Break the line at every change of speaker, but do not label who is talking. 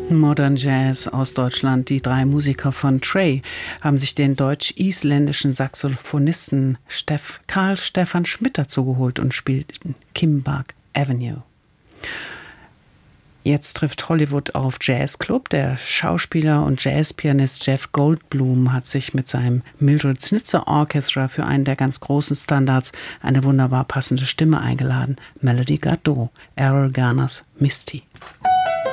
Modern Jazz aus Deutschland. Die drei Musiker von Trey haben sich den deutsch-isländischen Saxophonisten Karl Stefan Schmidt dazu geholt und spielten Kimbap Avenue. Jetzt trifft Hollywood auf Jazzclub. Der Schauspieler und Jazzpianist Jeff Goldblum hat sich mit seinem Mildred Snitzer Orchestra für einen der ganz großen Standards eine wunderbar passende Stimme eingeladen. Melody Gardot, Errol Garners Misty.